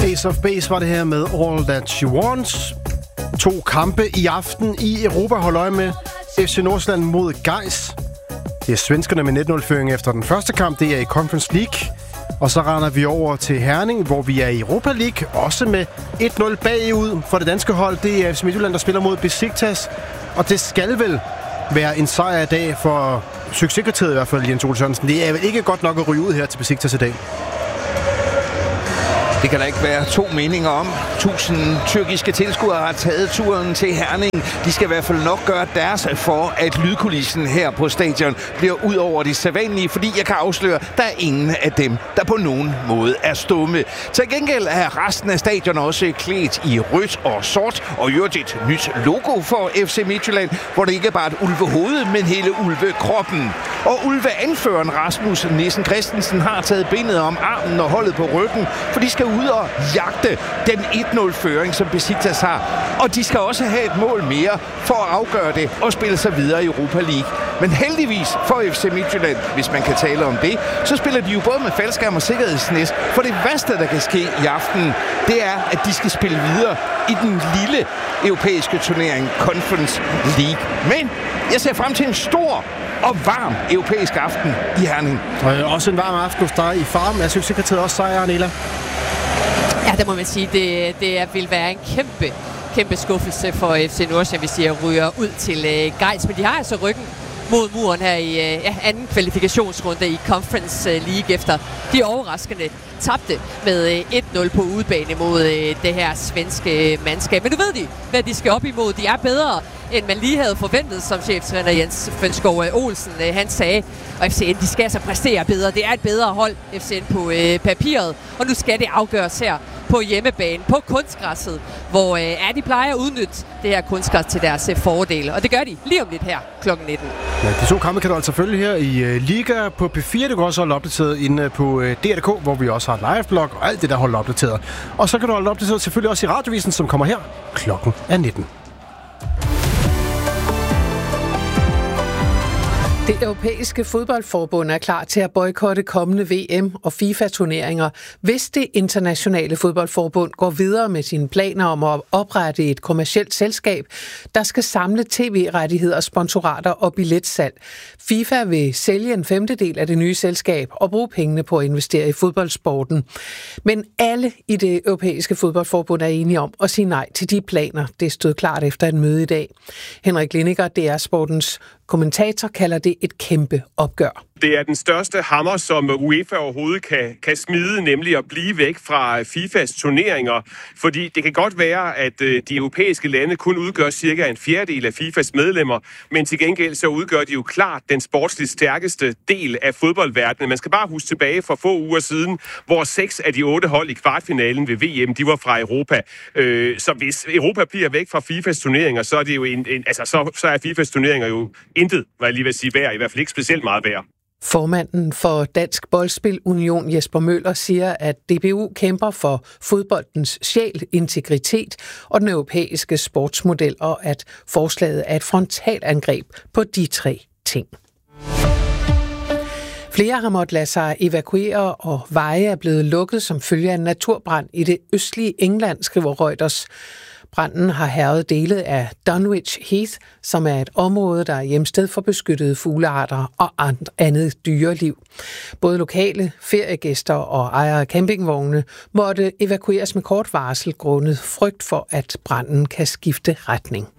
Ace of Base var det her med All That She Wants. 2 kampe i aften i Europa. Hold øje med FC Nordsjælland mod Gais. Det er svenskerne med 1-0-føring efter den første kamp. Det er i Conference League. Og så render vi over til Herning, hvor vi er i Europa League. Også med 1-0 bagud for det danske hold. Det er FC Midtjylland, der spiller mod Besiktas. Og det skal vel være en sejr i dag for succeskriteriet i hvert fald, Jens Ole Sørensen. Det er vel ikke godt nok at ryge ud her til Besiktas i dag. Det kan der ikke være 2 meninger om. 1000 tyrkiske tilskuere har taget turen til Herning. De skal i hvert fald nok gøre deres for, at lydkulissen her på stadion bliver ud over det sædvanlige, fordi jeg kan afsløre, at der er ingen af dem, der på nogen måde er stumme. Til gengæld er resten af stadion også klædt i rødt og sort, og jo et nyt logo for FC Midtjylland, hvor det ikke bare er et ulvehoved, men hele ulvekroppen. Og ulveanføreren Rasmus Nielsen Christensen har taget bindet om armen og holdet på ryggen, for de skal ud og jagte den 1-0-føring, som Besiktas har. Og de skal også have et mål mere for at afgøre det og spille sig videre i Europa League. Men heldigvis for FC Midtjylland, hvis man kan tale om det, så spiller de jo både med faldskærm og sikkerhedsnet. For det værste, der kan ske i aften, det er, at de skal spille videre i den lille europæiske turnering Conference League. Men jeg ser frem til en stor og varm europæisk aften i Herning. Også en varm aften hos dig i Farm. Jeg synes, at også sejr, Nela. Ja, det må man sige. Det vil være en kæmpe skuffelse for FC Nordsjælland, hvis de ryger ud til Gais. Men de har altså ryggen mod muren her i anden kvalifikationsrunde i Conference League, efter de overraskende tabte med 1-0 på udebane mod det her svenske mandskab. Men nu ved de, hvad de skal op imod. De er bedre, end man lige havde forventet, som cheftræner Jens Fønskov Olsen han sagde. Og FCN, de skal altså præstere bedre. Det er et bedre hold, FCN, på papiret. Og nu skal det afgøres her på hjemmebane, på kunstgræsset, hvor de plejer at udnytte det her kunstgræs til deres fordele. Og det gør de lige om lidt her kl. 19. Ja, de 2 kampe kan du altså følge her i Liga på P4. Du kan også holde opdateret inde på DR.dk, hvor vi også har et live-blog og alt det, der holder opdateret. Og så kan du holde opdateret selvfølgelig også i Radiovisen, som kommer her klokken 19. Det europæiske fodboldforbund er klar til at boykotte kommende VM- og FIFA-turneringer, hvis det internationale fodboldforbund går videre med sine planer om at oprette et kommercielt selskab, der skal samle tv-rettigheder, sponsorater og billetsalg. FIFA vil sælge en 1/5 af det nye selskab og bruge pengene på at investere i fodboldsporten. Men alle i det europæiske fodboldforbund er enige om at sige nej til de planer. Det stod klart efter et møde i dag. Henrik Lindiger, DR Sportens kommentator, kalder det et kæmpe opgør. Det er den største hammer, som UEFA overhovedet kan smide, nemlig at blive væk fra FIFAs turneringer. Fordi det kan godt være, at de europæiske lande kun udgør cirka 1/4 af FIFAs medlemmer, men til gengæld så udgør de jo klart den sportsligt stærkeste del af fodboldverdenen. Man skal bare huske tilbage for få uger siden, hvor 6 af de 8 hold i kvartfinalen ved VM, de var fra Europa. Så hvis Europa bliver væk fra FIFAs turneringer, så er det jo så er FIFAs turneringer jo intet, hvad jeg lige vil sige, værd, i hvert fald ikke specielt meget værd. Formanden for Dansk Boldspil Union, Jesper Møller, siger, at DBU kæmper for fodboldens sjæl, integritet og den europæiske sportsmodel, og at forslaget er et frontalangreb på de 3 ting. Flere har måttet lade sig evakuere, og veje er blevet lukket som følge af en naturbrand i det østlige England, skriver Reuters. Branden har hærget dele af Dunwich Heath, som er et område, der er hjemsted for beskyttede fuglearter og andet dyreliv. Både lokale feriegæster og ejere af campingvogne måtte evakueres med kort varsel grundet frygt for, at branden kan skifte retning.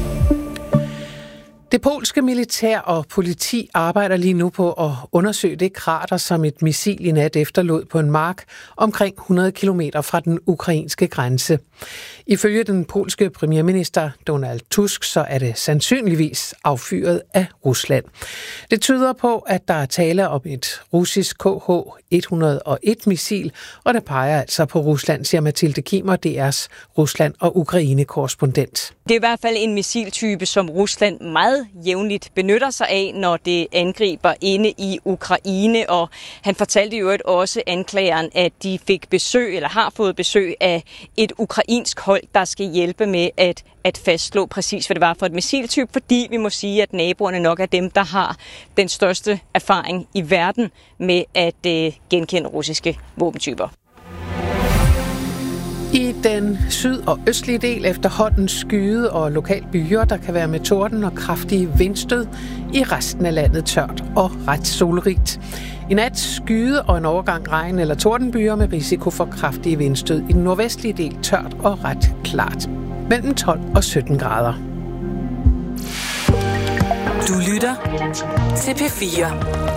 Det polske militær og politi arbejder lige nu på at undersøge det krater, som et missil i nat efterlod på en mark omkring 100 kilometer fra den ukrainske grænse. Ifølge den polske premierminister Donald Tusk, så er det sandsynligvis affyret af Rusland. Det tyder på, at der er tale om et russisk KH-101-missil, og det peger altså på Rusland, siger Mathilde Kimmer, DR's Rusland- og Ukraine-korrespondent. Det er i hvert fald en missiltype, som Rusland meget jævnligt benytter sig af, når det angriber inde i Ukraine. Og han fortalte jo også anklageren, at de fik besøg, eller har fået besøg af et ukrainsk hold, der skal hjælpe med at fastslå præcis, hvad det var for et missiltype, fordi vi må sige, at naboerne nok er dem, der har den største erfaring i verden med at genkende russiske våbentyper. I den syd- og østlige del efterhånden skyde og lokalt byer, der kan være med torden og kraftige vindstød. I resten af landet tørt og ret solrigt. I nat skyde og en overgang regn eller tordenbyer med risiko for kraftige vindstød. I den nordvestlige del tørt og ret klart. Mellem 12 og 17 grader. Du lytter til P4.